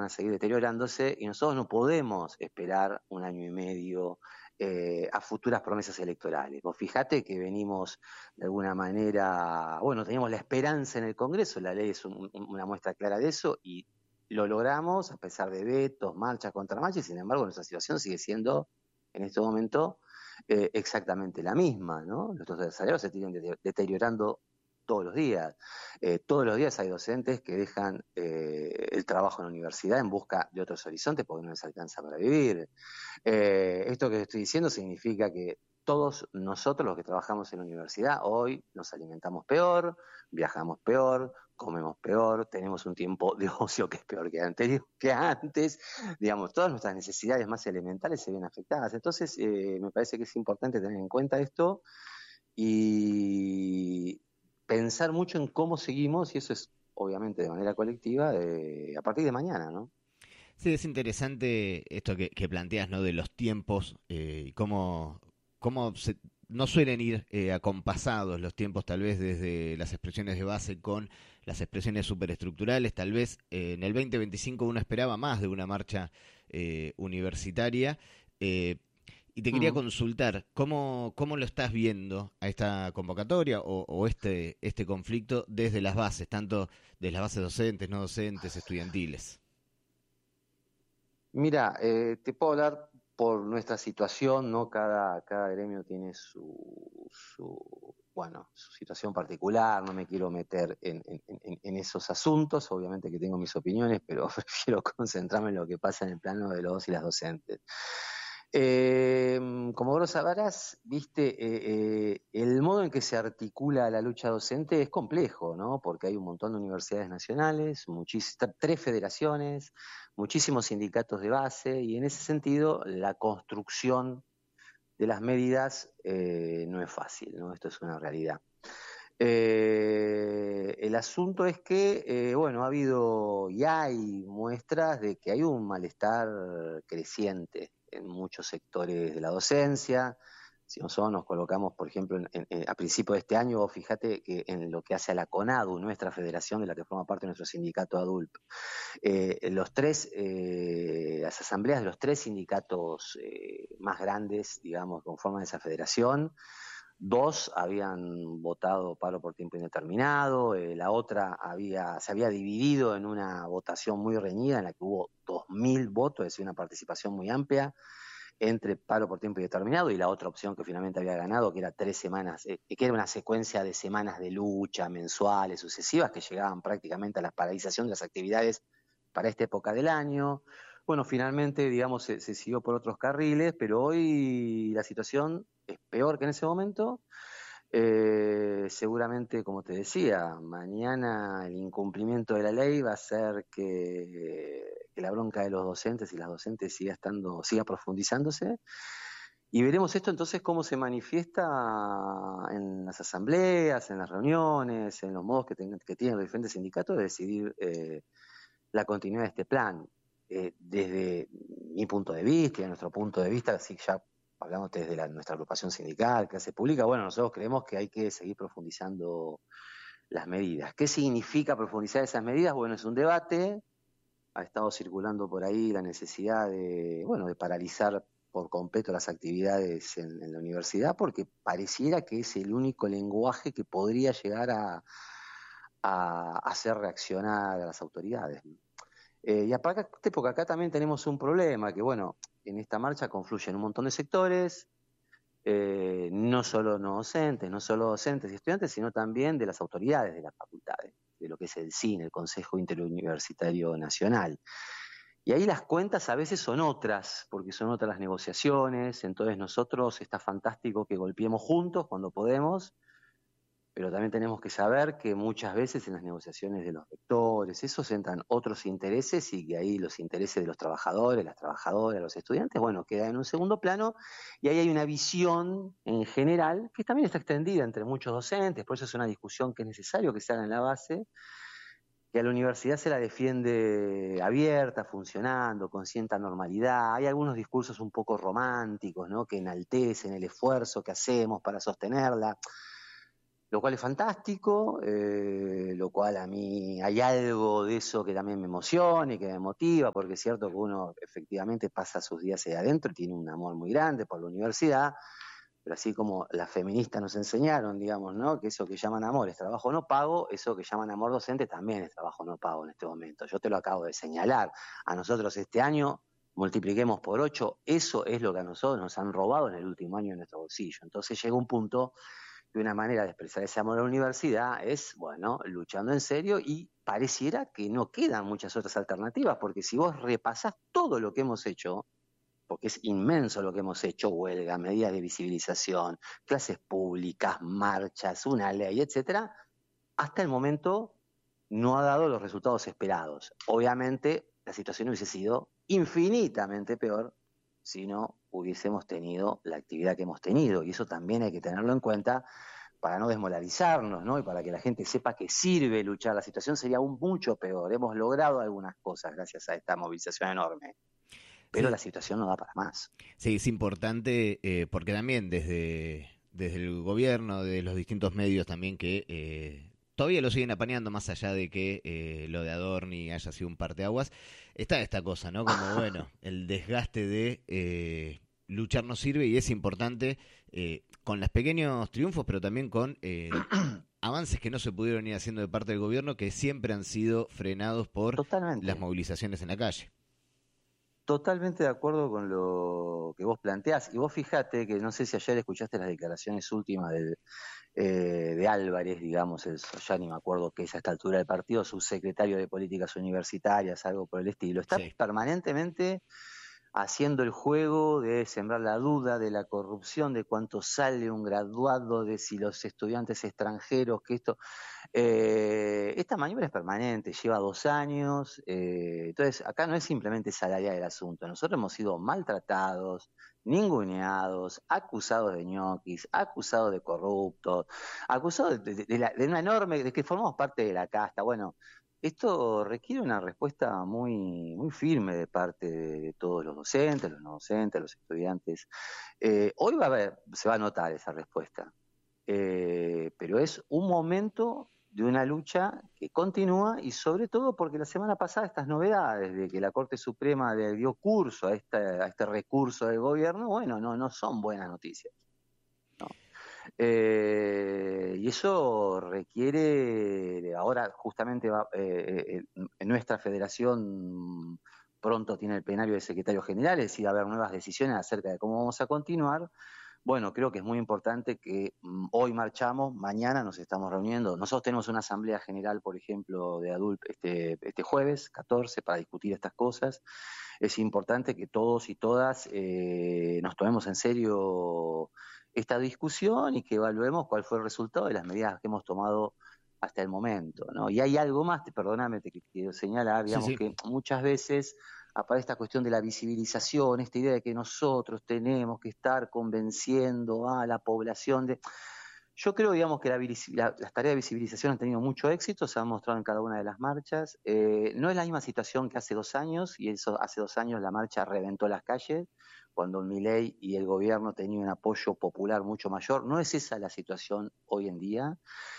van a seguir deteriorándose y nosotros no podemos esperar un año y medio a futuras promesas electorales. Vos fijate que venimos de alguna manera, bueno, teníamos la esperanza en el Congreso, la ley es una muestra clara de eso y lo logramos a pesar de vetos, marchas contra marchas, y sin embargo nuestra situación sigue siendo en este momento exactamente la misma, ¿no? Nuestros salarios se siguen deteriorando todos los días hay docentes que dejan el trabajo en la universidad en busca de otros horizontes porque no les alcanza para vivir. Esto que estoy diciendo significa que todos nosotros los que trabajamos en la universidad hoy nos alimentamos peor, viajamos peor, comemos peor, tenemos un tiempo de ocio que es peor que antes, digamos, todas nuestras necesidades más elementales se ven afectadas. Entonces, me parece que es importante tener en cuenta esto y pensar mucho en cómo seguimos, y eso es obviamente de manera colectiva, a partir de mañana, ¿no? Sí, es interesante esto que planteas, ¿no? De los tiempos y cómo no suelen ir acompasados los tiempos, tal vez desde las expresiones de base con las expresiones superestructurales. Tal vez en el 2025 uno esperaba más de una marcha universitaria. eh, y te quería Mm. consultar, ¿cómo lo estás viendo a esta convocatoria o este conflicto desde las bases, tanto desde las bases docentes, no docentes, estudiantiles? Mira, te puedo hablar por nuestra situación, ¿no? Cada gremio tiene bueno, su situación particular, no me quiero meter en esos asuntos, obviamente que tengo mis opiniones, pero prefiero concentrarme en lo que pasa en el plano de los y las docentes. Eh, Como vos lo sabrás, viste, el modo en que se articula la lucha docente es complejo, ¿no? Porque hay un montón de universidades nacionales, tres federaciones, muchísimos sindicatos de base, y en ese sentido la construcción de las medidas no es fácil, ¿no? Esto es una realidad. El asunto es que, bueno, ha habido y hay muestras de que hay un malestar creciente en muchos sectores de la docencia. Si nosotros nos colocamos, por ejemplo, a principios de este año, vos fíjate que en lo que hace a la CONADU, nuestra federación de la que forma parte de nuestro sindicato ADULP, las asambleas de los tres sindicatos más grandes, digamos, que conforman esa federación, dos habían votado paro por tiempo indeterminado, la otra se había dividido en una votación muy reñida en la que hubo 2.000 votos, es decir, una participación muy amplia entre paro por tiempo indeterminado y la otra opción que finalmente había ganado, que era 3 semanas, que era una secuencia de semanas de lucha mensuales, sucesivas, que llegaban prácticamente a la paralización de las actividades para esta época del año. Bueno, finalmente, digamos, se siguió por otros carriles, pero hoy la situación es peor que en ese momento. Seguramente, como te decía, mañana el incumplimiento de la ley va a hacer que la bronca de los docentes y las docentes siga profundizándose. Y veremos esto entonces cómo se manifiesta en las asambleas, en las reuniones, en los modos que tienen los diferentes sindicatos de decidir la continuidad de este plan. Desde mi punto de vista y de nuestro punto de vista, si ya hablamos desde nuestra agrupación sindical, clase pública, bueno, nosotros creemos que hay que seguir profundizando las medidas. ¿Qué significa profundizar esas medidas? Bueno, es un debate, ha estado circulando por ahí la necesidad bueno, de paralizar por completo las actividades en la universidad, porque pareciera que es el único lenguaje que podría llegar a hacer reaccionar a las autoridades. Y aparte, porque acá también tenemos un problema, que bueno, en esta marcha confluyen un montón de sectores, no solo no docentes, no solo docentes y estudiantes, sino también de las autoridades de las facultades, de lo que es el CIN, el Consejo Interuniversitario Nacional. Y ahí las cuentas a veces son otras, porque son otras las negociaciones, entonces nosotros está fantástico que golpeemos juntos cuando podemos, pero también tenemos que saber que muchas veces en las negociaciones de los rectores, esos entran otros intereses y que ahí los intereses de los trabajadores, las trabajadoras, los estudiantes, bueno, quedan en un segundo plano y ahí hay una visión en general que también está extendida entre muchos docentes, por eso es una discusión que es necesario que se haga en la base, que a la universidad se la defiende abierta, funcionando, con cierta normalidad. Hay algunos discursos un poco románticos, ¿no? Que enaltecen el esfuerzo que hacemos para sostenerla. lo cual es fantástico, lo cual a mí hay algo de eso que también me emociona y que me motiva, porque es cierto que uno efectivamente pasa sus días ahí adentro y tiene un amor muy grande por la universidad, pero así como las feministas nos enseñaron, digamos, ¿no? Que eso que llaman amor es trabajo no pago, eso que llaman amor docente también es trabajo no pago en este momento. Yo te lo acabo de señalar. A nosotros este año multipliquemos por 8, eso es lo que a nosotros nos han robado en el último año en nuestro bolsillo. Entonces llega un punto que una manera de expresar ese amor a la universidad es, bueno, luchando en serio y pareciera que no quedan muchas otras alternativas, porque si vos repasás todo lo que hemos hecho, porque es inmenso lo que hemos hecho, huelga, medidas de visibilización, clases públicas, marchas, una ley, etcétera, hasta el momento no ha dado los resultados esperados. Obviamente la situación hubiese sido infinitamente peor si no hubiésemos tenido la actividad que hemos tenido, y eso también hay que tenerlo en cuenta para no desmoralizarnos, ¿no? Y para que la gente sepa que sirve luchar. La situación sería aún mucho peor. Hemos logrado algunas cosas gracias a esta movilización enorme, pero Sí, la situación no da para más. sí, es importante porque también desde el gobierno, de los distintos medios también que todavía lo siguen apañando más allá de que lo de Adorni haya sido un parteaguas, está esta cosa, ¿no? Como bueno, el desgaste de luchar no sirve y es importante con los pequeños triunfos, pero también con avances que no se pudieron ir haciendo de parte del gobierno que siempre han sido frenados por las Totalmente. movilizaciones en la calle. Totalmente de acuerdo con lo que vos planteás. Y vos fijate que no sé si ayer escuchaste las declaraciones últimas de Álvarez, digamos, ya ni me acuerdo qué es a esta altura del partido, subsecretario de Políticas Universitarias, algo por el estilo. Está Sí. permanentemente haciendo el juego de sembrar la duda de la corrupción, de cuánto sale un graduado, de si los estudiantes extranjeros, que esto... esta maniobra es permanente, lleva 2 años, entonces acá no es simplemente salarial el asunto, nosotros hemos sido maltratados, ninguneados, acusados de ñoquis, acusados de corruptos, acusados de una enorme, de que formamos parte de la casta. Bueno, esto requiere una respuesta muy, muy firme de parte de todos los no docentes, los estudiantes. Hoy se va a notar esa respuesta, pero es un momento de una lucha que continúa y sobre todo porque la semana pasada estas novedades de que la Corte Suprema le dio curso a este recurso del gobierno, bueno, no son buenas noticias, ¿no? Y eso requiere, ahora justamente en nuestra federación pronto tiene el plenario de secretarios generales y va a haber nuevas decisiones acerca de cómo vamos a continuar. Bueno, creo que es muy importante que hoy marchamos, mañana nos estamos reuniendo. Nosotros tenemos una asamblea general, por ejemplo, de ADULP este jueves 14 para discutir estas cosas. Es importante que todos y todas nos tomemos en serio esta discusión y que evaluemos cuál fue el resultado de las medidas que hemos tomado hasta el momento, ¿no? Y hay algo más, perdóname, te quiero señalar, Sí, digamos sí. que muchas veces aparece esta cuestión de la visibilización, esta idea de que nosotros tenemos que estar convenciendo a la población de... Yo creo, digamos, que las tareas de visibilización han tenido mucho éxito, se han mostrado en cada una de las marchas. No es la misma situación que hace 2 años, y eso hace 2 años la marcha reventó las calles, cuando Milei y el gobierno tenían un apoyo popular mucho mayor. No es esa la situación hoy en día.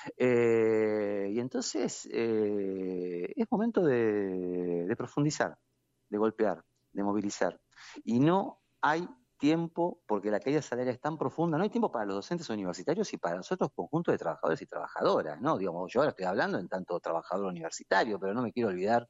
Y entonces es momento de profundizar, de golpear, de movilizar. Y no hay tiempo, porque la caída salarial es tan profunda, no hay tiempo para los docentes universitarios y para nosotros conjuntos de trabajadores y trabajadoras, ¿no? Digamos, yo ahora estoy hablando en tanto trabajador universitario, pero no me quiero olvidar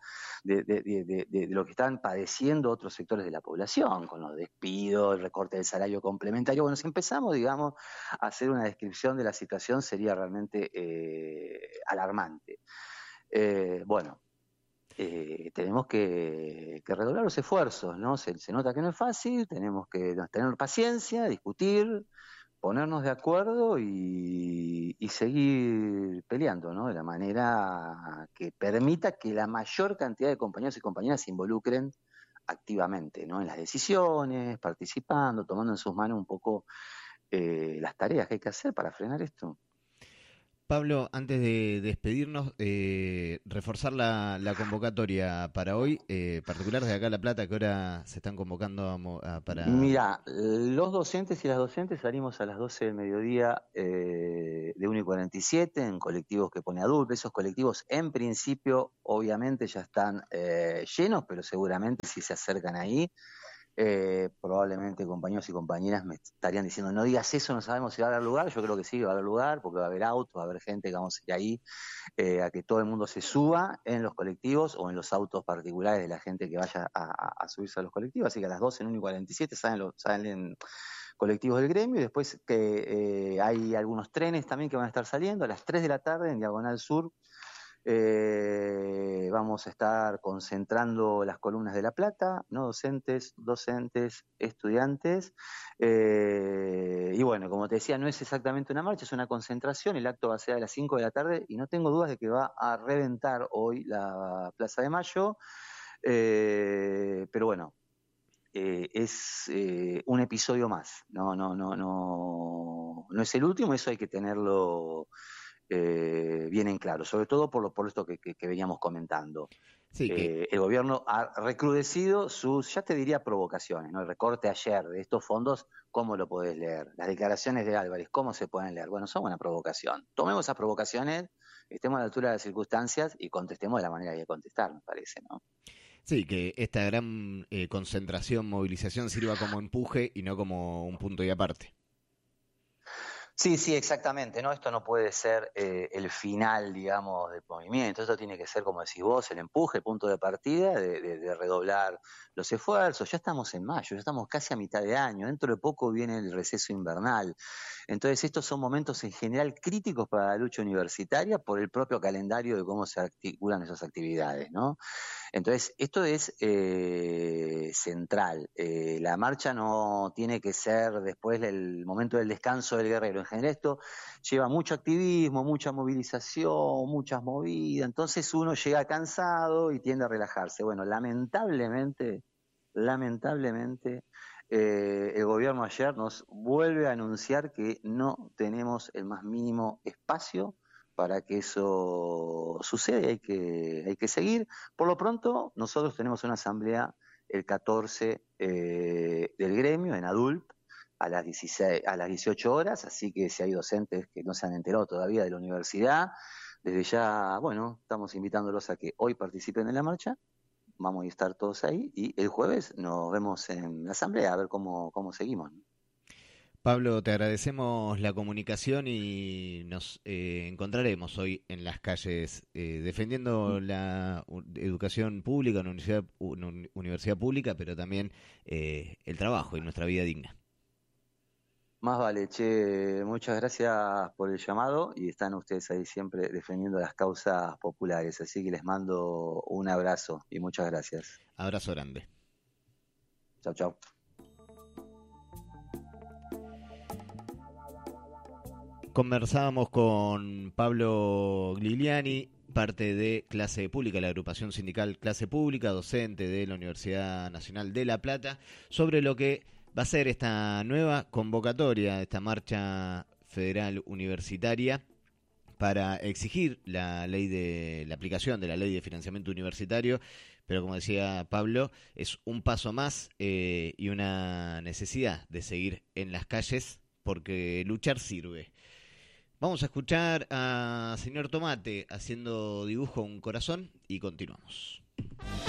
de lo que están padeciendo otros sectores de la población, con los despidos, el recorte del salario complementario. Bueno, si empezamos, digamos, a hacer una descripción de la situación sería realmente alarmante. Bueno, tenemos que redoblar los esfuerzos, ¿no? Se nota que no es fácil, tenemos que tener paciencia, discutir, ponernos de acuerdo y seguir peleando, ¿no? De la manera que permita que la mayor cantidad de compañeros y compañeras se involucren activamente, ¿no? En las decisiones, participando, tomando en sus manos un poco las tareas que hay que hacer para frenar esto. Pablo, antes de despedirnos, reforzar la convocatoria para hoy, particular de acá a La Plata, ¿qué hora se están convocando para...? Mira, los docentes y las docentes salimos a las 12 del mediodía de 1:47 en colectivos que pone ADULP. Esos colectivos en principio obviamente ya están llenos, pero seguramente si se acercan ahí, probablemente compañeros y compañeras me estarían diciendo, no digas eso, no sabemos si va a haber lugar. Yo creo que sí, va a haber lugar, porque va a haber autos, va a haber gente que vamos a ir ahí a que todo el mundo se suba en los colectivos o en los autos particulares de la gente que vaya a subirse a los colectivos. Así que a las 12 en 1:47 salen colectivos del gremio, y después que hay algunos trenes también que van a estar saliendo a las 3 de la tarde en Diagonal Sur. Vamos a estar concentrando las columnas de La Plata, no docentes, estudiantes. Y bueno, como te decía, no es exactamente una marcha, es una concentración. El acto va a ser a las 5 de la tarde y no tengo dudas de que va a reventar hoy la Plaza de Mayo. Pero bueno, es un episodio más. No es el último, eso hay que tenerlo bien en claro, sobre todo por esto que veníamos comentando. Sí, que El gobierno ha recrudecido sus, ya te diría, provocaciones, ¿no? El recorte ayer de estos fondos, ¿cómo lo podés leer? Las declaraciones de Álvarez, ¿cómo se pueden leer? Bueno, son una provocación. Tomemos esas provocaciones, estemos a la altura de las circunstancias y contestemos de la manera que hay que contestar, me parece, ¿no? sí, que esta gran concentración, movilización sirva como empuje y no como un punto y aparte. Sí, sí, exactamente, ¿no? Esto no puede ser el final, digamos, del movimiento. Esto tiene que ser, como decís vos, el empuje, el punto de partida de redoblar los esfuerzos. Ya estamos en mayo, ya estamos casi a mitad de año. Dentro de poco viene el receso invernal. Entonces, estos son momentos en general críticos para la lucha universitaria por el propio calendario de cómo se articulan esas actividades, ¿no? Entonces, esto es central. La marcha no tiene que ser después del momento del descanso del guerrero. En general esto lleva mucho activismo, mucha movilización, muchas movidas. Entonces uno llega cansado y tiende a relajarse. Bueno, lamentablemente, el gobierno ayer nos vuelve a anunciar que no tenemos el más mínimo espacio para que eso suceda, y hay que seguir. Por lo pronto, nosotros tenemos una asamblea el 14 del gremio en ADULP a las 16, a las 18 horas, así que si hay docentes que no se han enterado todavía de la universidad, desde ya, bueno, estamos invitándolos a que hoy participen en la marcha. Vamos a estar todos ahí y el jueves nos vemos en la asamblea a ver cómo seguimos, ¿no? Pablo, te agradecemos la comunicación y nos encontraremos hoy en las calles defendiendo la educación pública, una universidad pública, pero también el trabajo y nuestra vida digna. Más vale, che, muchas gracias por el llamado y están ustedes ahí siempre defendiendo las causas populares, así que les mando un abrazo y muchas gracias. Abrazo grande. Chau, chau. Conversábamos con Pablo Giuliani, parte de Clase Pública, la agrupación sindical Clase Pública, docente de la Universidad Nacional de La Plata, sobre lo que va a ser esta nueva convocatoria, esta marcha federal universitaria para exigir la aplicación de la ley de financiamiento universitario, pero como decía Pablo, es un paso más y una necesidad de seguir en las calles porque luchar sirve. Vamos a escuchar a señor Tomate haciendo dibujo un corazón y continuamos.